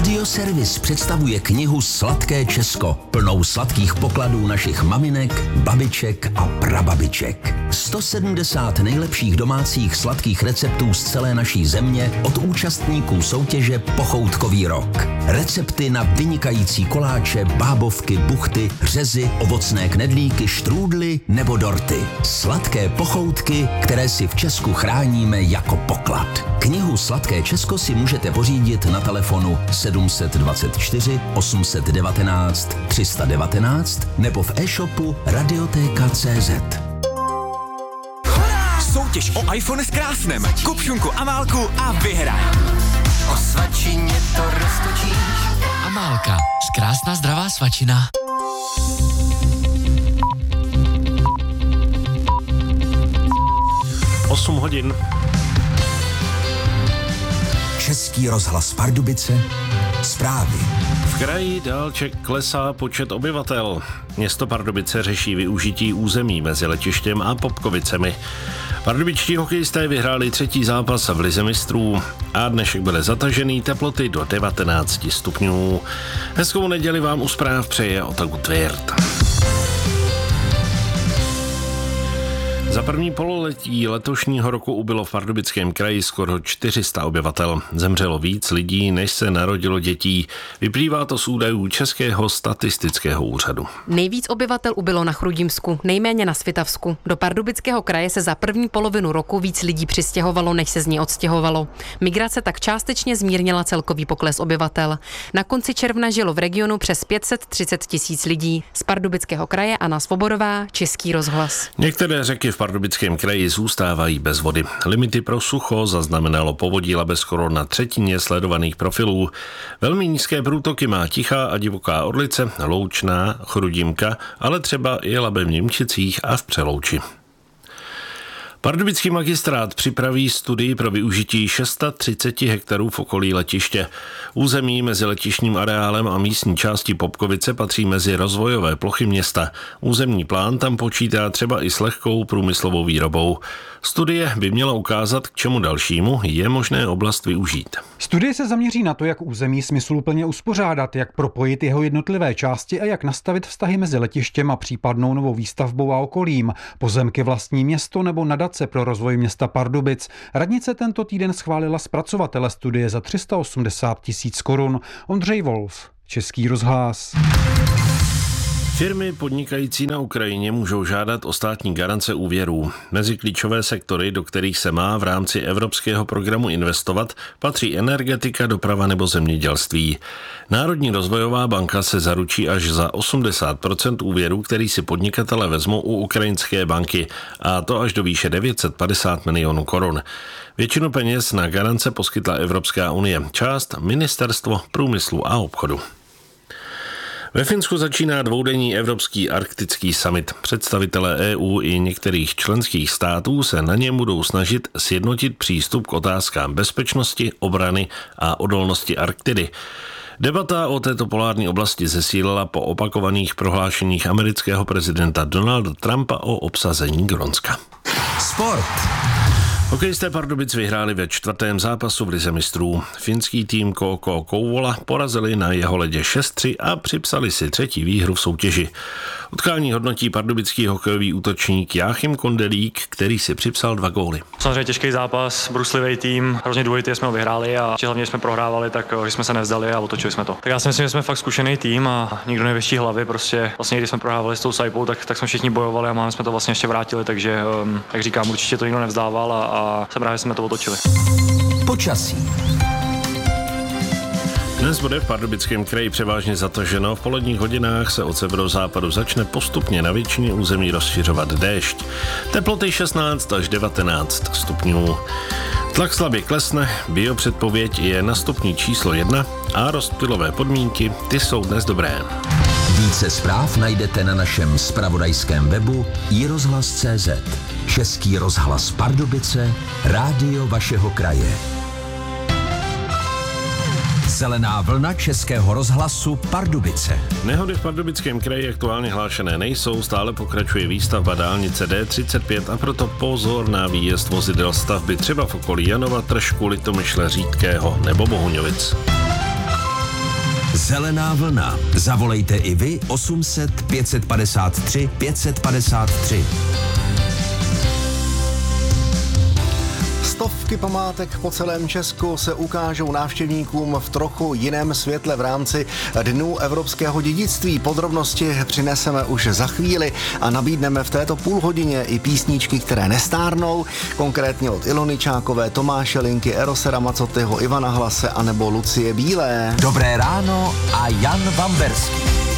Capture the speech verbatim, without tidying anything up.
Radioservis představuje knihu Sladké Česko, plnou sladkých pokladů našich maminek, babiček a prababiček. sto sedmdesát nejlepších domácích sladkých receptů z celé naší země od účastníků soutěže Pochoutkový rok. Recepty na vynikající koláče, bábovky, buchty, řezy, ovocné knedlíky, štrůdly nebo dorty. Sladké pochoutky, které si v Česku chráníme jako poklad. Knihu Sladké Česko si můžete pořídit na telefonu sedm dvacet čtyři osm set devatenáct tři sta devatenáct nebo v e-shopu radiotéka tečka cé zet. Soutěž o iPhone s krásnem. Kup šunku Amálku a vyhraj. O svačině to roztočíš. Amálka, krásná zdravá svačina. osm hodin. Český rozhlas Pardubice, zprávy. V kraji Dálček klesá počet obyvatel. Město Pardubice řeší využití území mezi letištěm a Popkovicemi. Pardubičtí hokejisté vyhráli třetí zápas v lize mistrů a dnešek bude zatažený, teploty do devatenáct stupňů. Hezkou neděli vám u zpráv přeje Otaku Tvěrt. Za první pololetí letošního roku ubylo v Pardubickém kraji skoro čtyři sta obyvatel. Zemřelo víc lidí, než se narodilo dětí. Vyplývá to z údajů Českého statistického úřadu. Nejvíc obyvatel ubylo na Chrudimsku, nejméně na Svitavsku. Do Pardubického kraje se za první polovinu roku víc lidí přistěhovalo, než se z ní odstěhovalo. Migrace tak částečně zmírnila celkový pokles obyvatel. Na konci června žilo v regionu přes pět set třicet tisíc lidí. Z Pardubického kraje Anna Svobodová, Český rozhlas. Některé řeky v Pardubickém kraji zůstávají bez vody. Limity pro sucho zaznamenalo povodí Labe skoro na třetině sledovaných profilů. Velmi nízké průtoky má Tichá a Divoká Orlice, Loučná, Chrudimka, ale třeba i Labe v Němčicích a v Přelouči. Pardubický magistrát připraví studii pro využití třicet šest hektarů v okolí letiště. Území mezi letištním areálem a místní části Popkovice patří mezi rozvojové plochy města. Územní plán tam počítá třeba i s lehkou průmyslovou výrobou. Studie by měla ukázat, k čemu dalšímu je možné oblast využít. Studie se zaměří na to, jak území smysluplně uspořádat, jak propojit jeho jednotlivé části a jak nastavit vztahy mezi letištěm a případnou novou výstavbou a okolím. Pozemky vlastní město nebo nadace pro rozvoj města Pardubic. Radnice tento týden schválila zpracovatele studie za tři sta osmdesát tisíc korun. Ondřej Wolf, Český rozhlas. Firmy podnikající na Ukrajině můžou žádat o státní garance úvěrů. Mezi klíčové sektory, do kterých se má v rámci evropského programu investovat, patří energetika, doprava nebo zemědělství. Národní rozvojová banka se zaručí až za osmdesát procent úvěrů, který si podnikatele vezmou u ukrajinské banky, a to až do výše devět set padesát milionů korun. Většinu peněz na garance poskytla Evropská unie, část Ministerstvo průmyslu a obchodu. Ve Finsku začíná dvoudenní Evropský arktický summit. Představitelé E U i některých členských států se na něm budou snažit sjednotit přístup k otázkám bezpečnosti, obrany a odolnosti Arktidy. Debata o této polární oblasti zesílila po opakovaných prohlášeních amerického prezidenta Donalda Trumpa o obsazení Grónska. Sport. Hokejisté Pardubic vyhráli ve čtvrtém zápasu v lize mistrů. Finský tým K K Kouvola porazili na jeho ledě šest tři a připsali si třetí výhru v soutěži. Utkání hodnotí pardubický hokejový útočník Jáchym Kondelík, který si připsal dva góly. Samozřejmě těžký zápas, bruslivý tým, hrozně důležitý, jsme ho vyhráli a hlavně jsme prohrávali, tak že jsme se nevzdali a otočili jsme to. Tak já si myslím, že jsme fakt zkušený tým a nikdo nevěští hlavy, prostě vlastně když jsme prohrávali s tou Saipou, tak, tak jsme všichni bojovali a máme jsme to vlastně ještě vrátili, takže um, jak říkám, určitě to nikdo nevzdával a, a jsem rád, že jsme to otočili. Počasí. Dnes bude v Pardubickém kraji převážně zataženo. V poledních hodinách se od severozápadu začne postupně na většině území rozšiřovat déšť. Teploty šestnáct až devatenáct stupňů. Tlak slabě klesne, biopředpověď je na stupni číslo jedna a rozptylové podmínky, ty jsou dnes dobré. Více zpráv najdete na našem zpravodajském webu i rozhlas tečka cé zet. Český rozhlas Pardubice, rádio vašeho kraje. Zelená vlna Českého rozhlasu Pardubice. Nehody v Pardubickém kraji aktuálně hlášené nejsou, stále pokračuje výstavba dálnice D třicet pět a proto pozor na výjezd vozidel stavby třeba v okolí Janova, Tržku, Litomyšle, Řídkého nebo Bohuňovic. Zelená vlna. Zavolejte i vy osm set pět padesát tři pět padesát tři. Stovky památek po celém Česku se ukážou návštěvníkům v trochu jiném světle v rámci Dnů evropského dědictví. Podrobnosti přineseme už za chvíli a nabídneme v této půlhodině i písničky, které nestárnou, konkrétně od Ilony Čákové, Tomáše Linky, Erose Ramazotyho, Ivana Hlase anebo Lucie Bílé. Dobré ráno a Jan Vamberský.